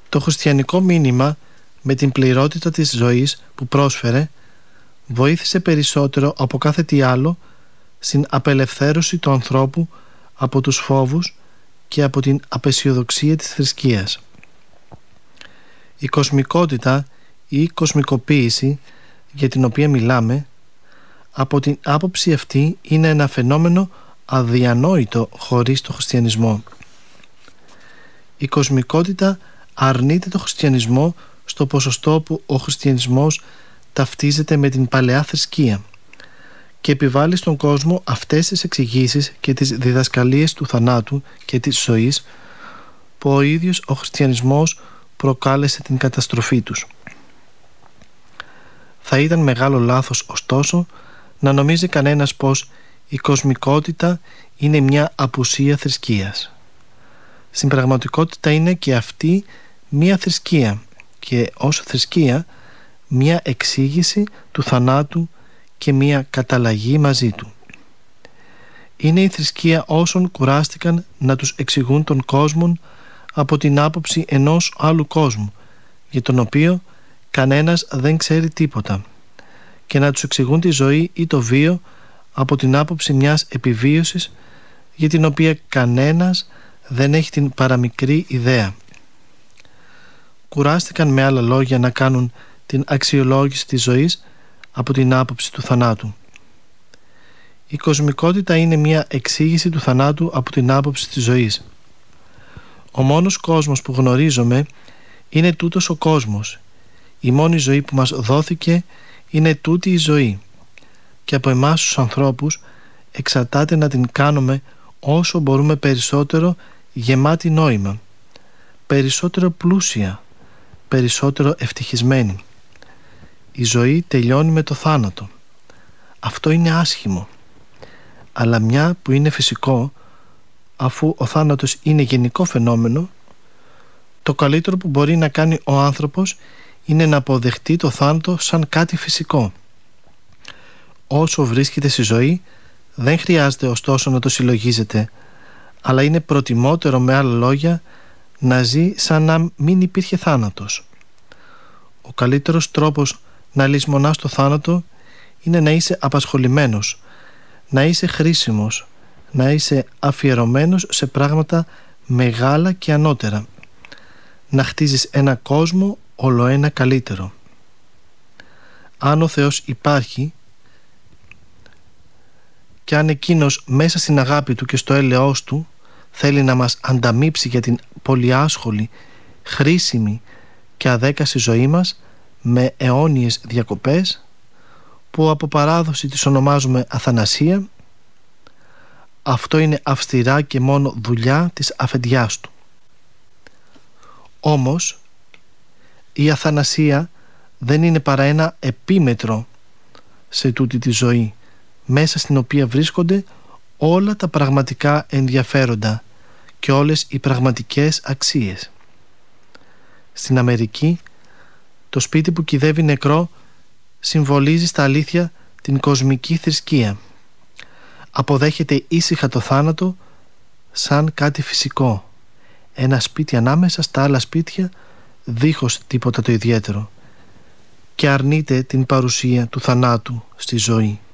Το χριστιανικό μήνυμα με την πληρότητα της ζωής που πρόσφερε βοήθησε περισσότερο από κάθε τι άλλο στην απελευθέρωση του ανθρώπου από τους φόβους και από την απεσιοδοξία της θρησκείας. Η κοσμικότητα ή η κοσμικοποίηση για την οποία μιλάμε, από την άποψη αυτή είναι ένα φαινόμενο αδιανόητο χωρίς το χριστιανισμό. Η κοσμικότητα αρνείται το χριστιανισμό στο ποσοστό που ο χριστιανισμός ταυτίζεται με την παλαιά θρησκεία και επιβάλλει στον κόσμο αυτές τις εξηγήσεις και τις διδασκαλίες του θανάτου και της ζωής που ο ίδιος ο χριστιανισμός προκάλεσε την καταστροφή τους. Θα ήταν μεγάλο λάθος ωστόσο να νομίζει κανένας πως η κοσμικότητα είναι μια απουσία θρησκείας. Στην πραγματικότητα είναι και αυτή μια θρησκεία και ως θρησκεία μια εξήγηση του θανάτου και μια καταλλαγή μαζί του. Είναι η θρησκεία όσων κουράστηκαν να τους εξηγούν τον κόσμο από την άποψη ενός άλλου κόσμου για τον οποίο κανένας δεν ξέρει τίποτα και να τους εξηγούν τη ζωή ή το βίο από την άποψη μιας επιβίωσης για την οποία κανένας δεν έχει την παραμικρή ιδέα. Κουράστηκαν με άλλα λόγια να κάνουν την αξιολόγηση της ζωής από την άποψη του θανάτου. Η κοσμικότητα είναι μια εξήγηση του θανάτου από την άποψη της ζωής. Ο μόνος κόσμος που γνωρίζουμε είναι τούτος ο κόσμος. Η μόνη ζωή που μας δόθηκε είναι τούτη η ζωή και από εμάς τους ανθρώπους εξαρτάται να την κάνουμε όσο μπορούμε περισσότερο γεμάτη νόημα, περισσότερο πλούσια, περισσότερο ευτυχισμένη. Η ζωή τελειώνει με το θάνατο. Αυτό είναι άσχημο. Αλλά μια που είναι φυσικό, αφού ο θάνατος είναι γενικό φαινόμενο, το καλύτερο που μπορεί να κάνει ο άνθρωπος είναι να αποδεχτεί το θάνατο σαν κάτι φυσικό. Όσο βρίσκεται στη ζωή, δεν χρειάζεται ωστόσο να το συλλογίζεται, αλλά είναι προτιμότερο, με άλλα λόγια, να ζει σαν να μην υπήρχε θάνατος. Ο καλύτερος τρόπος να λησμονάς το θάνατο είναι να είσαι απασχολημένος, να είσαι χρήσιμος, να είσαι αφιερωμένος σε πράγματα μεγάλα και ανώτερα, να χτίζεις ένα κόσμο ολοένα καλύτερο. Αν ο Θεός υπάρχει και αν εκείνος μέσα στην αγάπη του και στο έλεος του θέλει να μας ανταμείψει για την πολυάσχολη, χρήσιμη και αδέκαση ζωή μας με αιώνιες διακοπές που από παράδοση τις ονομάζουμε αθανασία, αυτό είναι αυστηρά και μόνο δουλειά της αφεντιάς του. Όμως η αθανασία δεν είναι παρά ένα επίμετρο σε τούτη τη ζωή, μέσα στην οποία βρίσκονται όλα τα πραγματικά ενδιαφέροντα και όλες οι πραγματικές αξίες. Στην Αμερική, το σπίτι που κυδεύει νεκρό συμβολίζει στα αλήθεια την κοσμική θρησκεία. Αποδέχεται ήσυχα το θάνατο σαν κάτι φυσικό, ένα σπίτι ανάμεσα στα άλλα σπίτια δίχως τίποτα το ιδιαίτερο, και αρνείται την παρουσία του θανάτου στη ζωή.